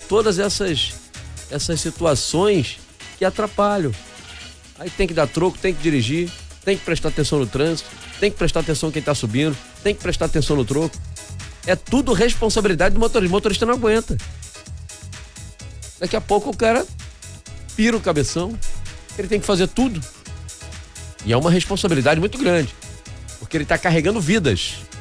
todas essas situações que atrapalham. Aí tem que dar troco, tem que dirigir, tem que prestar atenção no trânsito, tem que prestar atenção quem tá subindo, tem que prestar atenção no troco. É tudo responsabilidade do motorista. O motorista não aguenta. Daqui a pouco o cara pira o cabeção, ele tem que fazer tudo. E é uma responsabilidade muito grande, porque ele tá carregando vidas.